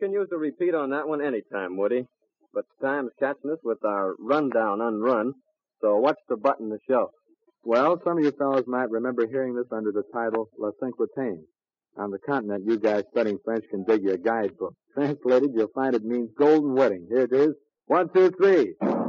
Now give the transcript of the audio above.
can use a repeat on that one anytime, Woody. But Time's catching us with our rundown unrun. So what's the butt in the show? Well, some of you fellows might remember hearing this under the title La Cinquantaine. On the continent, you guys studying French can dig you a guidebook. Translated, you'll find it means golden wedding. Here it is. 1, 2, 3.